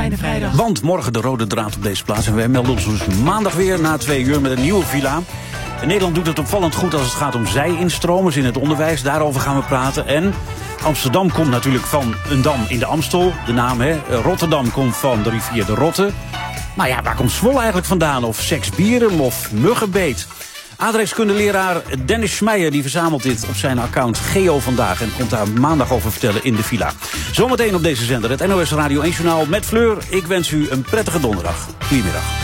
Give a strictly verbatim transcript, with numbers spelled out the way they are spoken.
Fijne vrijdag. Want morgen de rode draad op deze plaats. En wij melden ons dus maandag weer na twee uur met een nieuwe villa. En Nederland doet het opvallend goed als het gaat om zij-instromers in het onderwijs. Daarover gaan we praten. En Amsterdam komt natuurlijk van een dam in de Amstel. De naam, hè. Rotterdam komt van de rivier de Rotte. Maar ja, waar komt Zwolle eigenlijk vandaan? Of Seksbieren of Muggenbeet? Aardrijkskundeleraar Dennis Schmeijer die verzamelt dit op zijn account Geo Vandaag. En komt daar maandag over vertellen in de villa. Zometeen op deze zender het N O S Radio één Journaal met Fleur. Ik wens u een prettige donderdag. Goedemiddag.